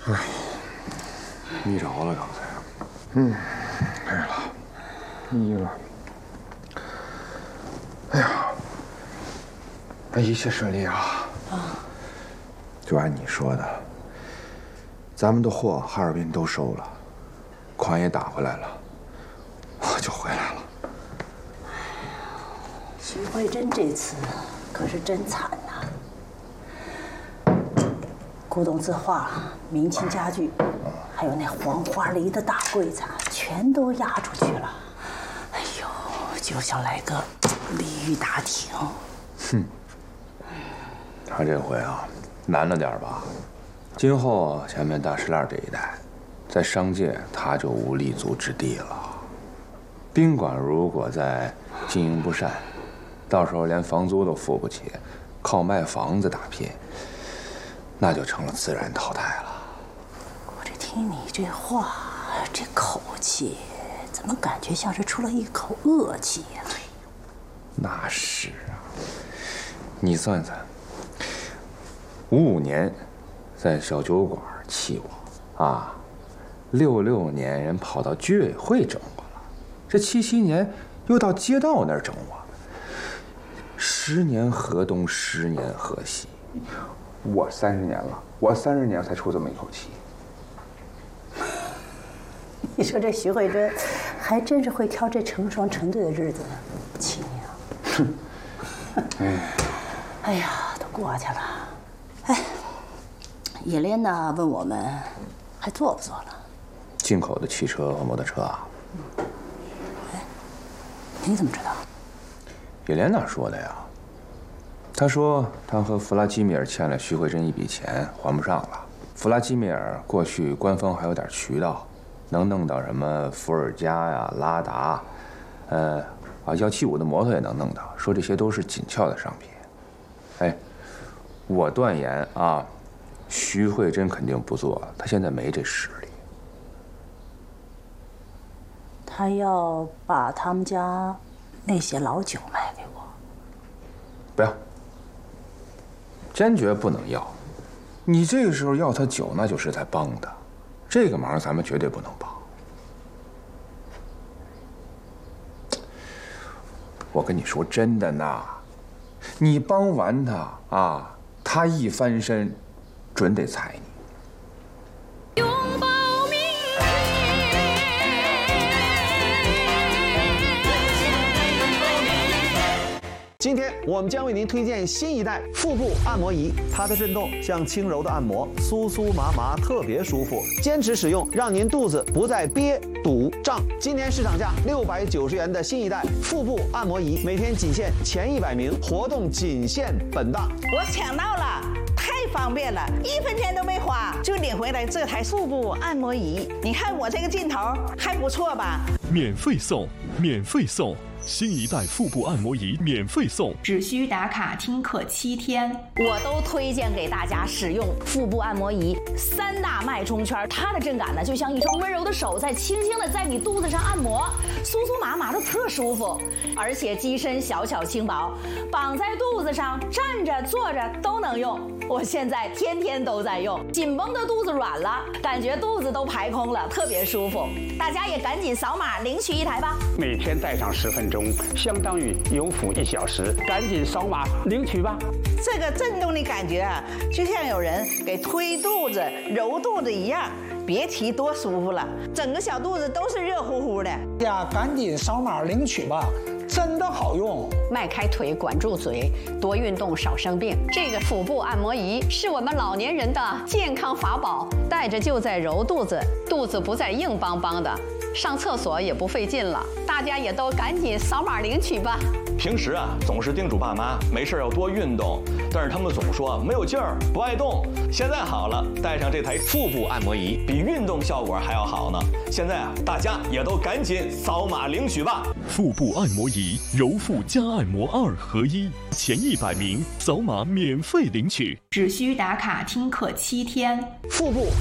眯着了刚才。 对了，眯了。哎呀，那一切顺利啊！ 就按你说的，咱们的货哈尔滨都收了，款也打回来了，我就回来了。 徐慧珍这次可是真惨呐！古董字画、明清家具，还有那黄花梨的大柜子，全都押出去了。哎呦，就想来个鲤鱼打挺。 他这回啊，难了点吧？今后前面大石烂这一带，在商界他就无立足之地了。宾馆如果再经营不善，到时候连房租都付不起，靠卖房子打拼，那就成了自然淘汰了。 我这听你这话，这口气，怎么感觉像是出了一口恶气呀？ 那是啊，你算算，55年在小酒馆气我啊，66年人跑到居委会整我了，这77年又到街道那儿整我，10年河东，10年河西。 我30年了，我30年才出这么一口气。 你说这徐慧珍，还真是会挑这成双成对的日子呢，亲娘。哎呀，都过去了。哎，叶莲娜问我们还做不做了？ 进口的汽车和摩托车啊？ 哎，你怎么知道？ 叶莲娜说的呀。她说她和弗拉基米尔欠了徐慧珍一笔钱，还不上了。弗拉基米尔过去官方还有点渠道，能弄到什么伏尔加呀、拉达，175的摩托也能弄到，说这些都是紧俏的商品。哎，我断言啊，徐慧珍肯定不做，她现在没这实力。 她要把他们家那些老酒卖给我。 不要，坚决不能要。你这个时候要他酒，那就是在帮他，这个忙咱们绝对不能帮。我跟你说真的呢，你帮完他啊，他一翻身，准得踩你。 今天我们将为您推荐新一代腹部按摩仪，它的震动像轻柔的按摩，酥酥麻麻，特别舒服。坚持使用，让您肚子不再憋、堵、胀。今年市场价690元的新一代腹部按摩仪，每天仅限前100名，活动仅限本档。 我抢到了，太方便了，1分钱都没花就领回来这台腹部按摩仪。你看我这个劲头还不错吧？ 免费送，免费送。新一代腹部按摩仪免费送， 只需打卡听课7天。 我都推荐给大家使用腹部按摩仪，3大脉冲圈，它的震感呢就像一双温柔的手在轻轻的在你肚子上按摩，酥酥麻麻的特舒服，而且机身小巧轻薄，绑在肚子上，站着坐着都能用。我现在天天都在用，紧绷的肚子软了，感觉肚子都排空了，特别舒服。大家也赶紧扫码领取一台吧。 每天戴上10分钟，相当于有辅1小时，赶紧扫码领取吧。 这个震动的感觉啊，就像有人给推肚子、揉肚子一样，别提多舒服了，整个小肚子都是热乎乎的。 呀，赶紧扫码领取吧，真的好用。 迈开腿，管住嘴，多运动，少生病。这个腹部按摩仪是我们老年人的健康法宝，戴着就在揉肚子，肚子不再硬邦邦的，上厕所也不费劲了。大家也都赶紧扫码领取吧。 平时啊，总是叮嘱爸妈没事要多运动，但是他们总说没有劲儿，不爱动。现在好了，带上这台腹部按摩仪，比运动效果还要好呢。现在啊，大家也都赶紧扫码领取吧。 腹部按摩仪，揉腹加按摩2合1，前100名扫码免费领取， 只需打卡听课7天。 腹部